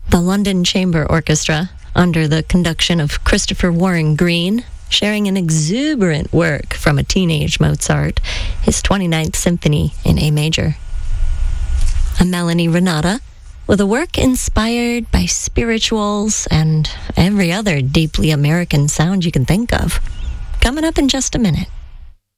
The London Chamber Orchestra, under the conduction of Christopher Warren Green, sharing an exuberant work from a teenage Mozart, his 29th Symphony in A major. A Melanie Renata, with a work inspired by spirituals and every other deeply American sound you can think of. Coming up in just a minute.